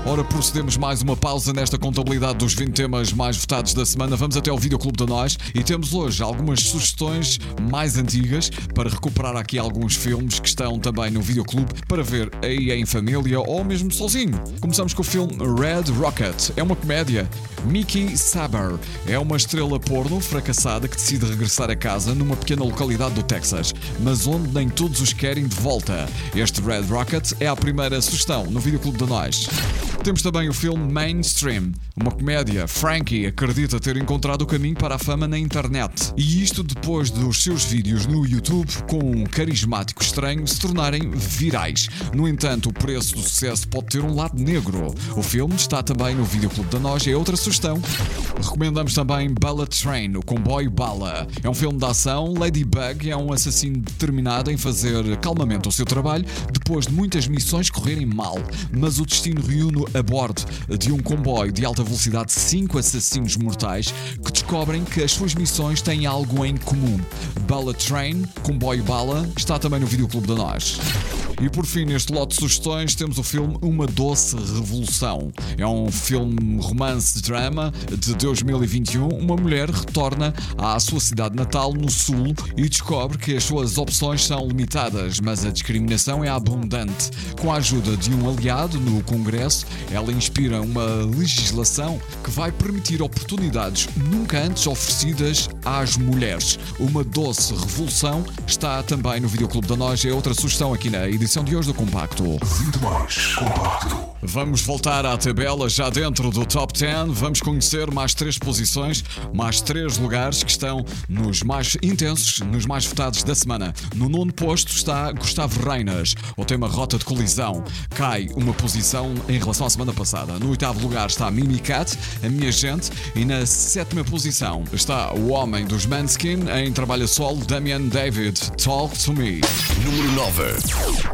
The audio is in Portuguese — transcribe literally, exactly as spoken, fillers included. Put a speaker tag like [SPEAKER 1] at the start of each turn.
[SPEAKER 1] Ora, procedemos mais uma pausa nesta contabilidade dos vinte temas mais votados da semana. Vamos até ao Videoclube da Nós e temos hoje algumas sugestões mais antigas para recuperar aqui alguns filmes que estão também no Videoclube para ver aí em família ou mesmo sozinho. Começamos com o filme Red Rocket. É uma comédia. Mickey Saber é uma estrela porno fracassada que decide regressar a casa numa pequena localidade do Texas, mas onde nem todos os querem de volta. Este Red Rocket é a primeira sugestão no Videoclube da Nós. Temos também o filme Mainstream, uma comédia. Frankie acredita ter encontrado o caminho para a fama na internet. E isto depois dos seus vídeos no YouTube com um carismático estranho se tornarem virais. No entanto, o preço do sucesso pode ter um lado negro. O filme está também no Videoclube da Nós, é outra sugestão. Recomendamos também Bullet Train, o comboio bala. É um filme de ação. Ladybug é um assassino determinado em fazer calmamente o seu trabalho depois de muitas missões correrem mal. Mas o destino reúne a bordo de um comboio de alta velocidade cinco assassinos mortais que descobrem que as suas missões têm algo em comum. Bullet Train, comboio bala, está também no Videoclube da Nós. E por fim, neste lote de sugestões, temos o filme Uma Doce Revolução. É um filme romance-drama de dois mil e vinte e um. Uma mulher retorna à sua cidade natal, no sul, e descobre que as suas opções são limitadas, mas a discriminação é abundante. Com a ajuda de um aliado no Congresso, ela inspira uma legislação que vai permitir oportunidades nunca antes oferecidas às mulheres. Uma Doce Revolução está também no Videoclube da Nós. É outra sugestão aqui na edição de hoje do Compacto.
[SPEAKER 2] vinte mais Compacto.
[SPEAKER 1] Vamos voltar à tabela já dentro do Top dez. Vamos conhecer mais três posições, mais três lugares que estão nos mais intensos, nos mais votados da semana. No nono posto está Gustavo Reinas. O tema Rota de Colisão cai uma posição em relação à semana passada. No oitavo lugar está Mimi Cat, A Minha Gente. E na sétima posição está o homem dos Manskin em trabalho a solo, Damian David, Talk to Me.
[SPEAKER 2] Número nove.